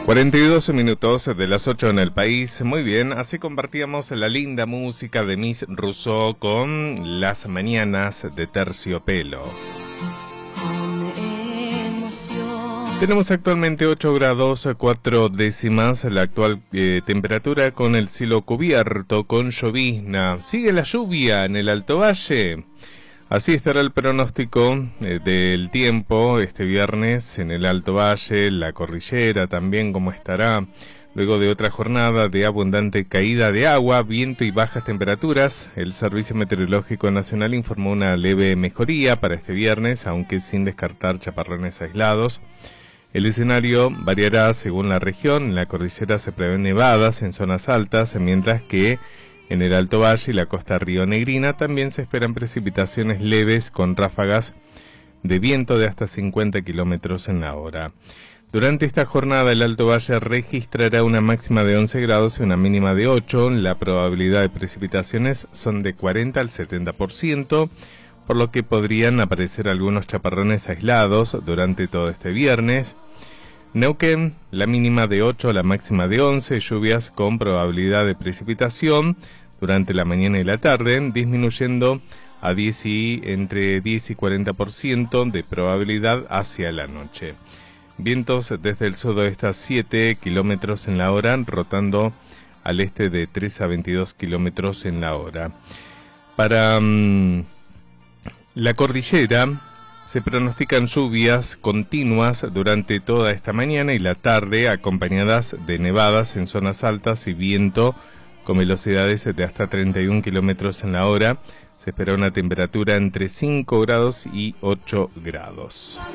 42 minutos de las 8 en el país. Muy bien, así compartíamos la linda música de Miss Rousseau con Las Mañanas de Terciopelo. Tenemos actualmente 8 grados 4 décimas, la actual temperatura con el cielo cubierto, con llovizna. Sigue la lluvia en el Alto Valle. Así estará el pronóstico del tiempo este viernes en el Alto Valle, la cordillera también como estará, luego de otra jornada de abundante caída de agua, viento y bajas temperaturas. El Servicio Meteorológico Nacional informó una leve mejoría para este viernes, aunque sin descartar chaparrones aislados. El escenario variará según la región. En la cordillera se prevén nevadas en zonas altas, mientras que en el Alto Valle y la costa rionegrina también se esperan precipitaciones leves con ráfagas de viento de hasta 50 kilómetros en la hora. Durante esta jornada el Alto Valle registrará una máxima de 11 grados y una mínima de 8. La probabilidad de precipitaciones son de 40 al 70%, por lo que podrían aparecer algunos chaparrones aislados durante todo este viernes. Neuquén, la mínima de 8, la máxima de 11, lluvias con probabilidad de precipitación durante la mañana y la tarde, disminuyendo a entre 10 y 40% de probabilidad hacia la noche. Vientos desde el sudoeste a 7 kilómetros en la hora, rotando al este de 3 a 22 kilómetros en la hora. Para la cordillera se pronostican lluvias continuas durante toda esta mañana y la tarde, acompañadas de nevadas en zonas altas y viento con velocidades de hasta 31 kilómetros en la hora. Se espera una temperatura entre 5 grados y 8 grados.